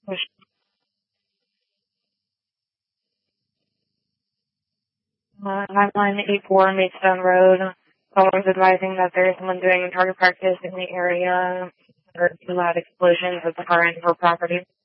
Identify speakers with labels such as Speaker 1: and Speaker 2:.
Speaker 1: Highline 84 Maidstone Road. Callers advising that there is someone doing target practice in the area. Heard two loud explosions at the far end of her property.